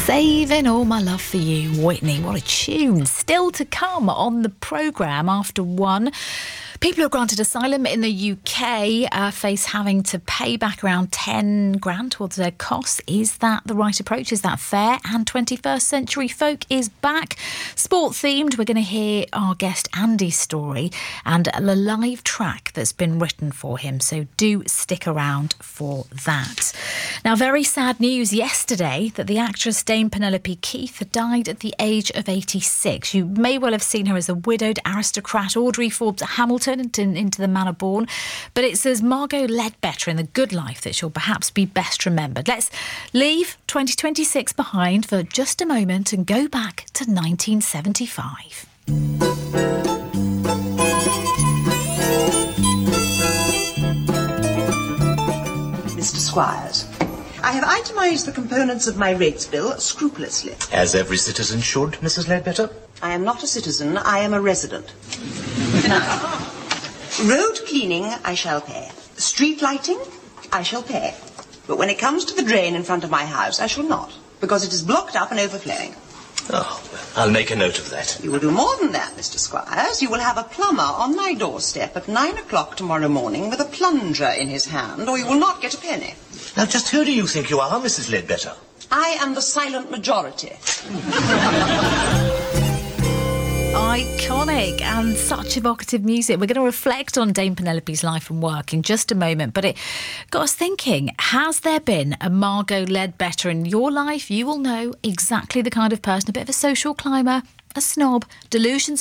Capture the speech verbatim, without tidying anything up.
Saving all my love for you, Whitney. What a tune. Still to come on the programme after one. People who are granted asylum in the U K uh, face having to pay back around ten grand towards their costs. Is that the right approach? Is that fair? And twenty-first Century Folk is back. Sport themed. We're going to hear our guest Andy's story and a live track that's been written for him. So do stick around for that. Now, very sad news yesterday that the actress Dame Penelope Keith died at the age of eighty-six. You may well have seen her as a widowed aristocrat, Audrey Forbes Hamilton, into, into The Manor Born, but it's as Margot Ledbetter in The Good Life that she'll perhaps be best remembered. Let's leave twenty twenty-six behind for just a moment and go back to nineteen seventy-five. Mister Squires, I have itemised the components of my rates bill scrupulously. As every citizen should, Missus Ledbetter. I am not a citizen, I am a resident. Now, road cleaning, I shall pay. Street lighting, I shall pay. But when it comes to the drain in front of my house, I shall not, because it is blocked up and overflowing. Oh, well, I'll make a note of that. You will do more than that, Mister Squires. You will have a plumber on my doorstep at nine o'clock tomorrow morning with a plunger in his hand, or you will not get a penny. Now, just who do you think you are, Missus Ledbetter? I am the silent majority. Iconic and such evocative music. We're going to reflect on Dame Penelope's life and work in just a moment, but it got us thinking, has there been a Margot Ledbetter in your life? You will know exactly the kind of person, a bit of a social climber, a snob, delusions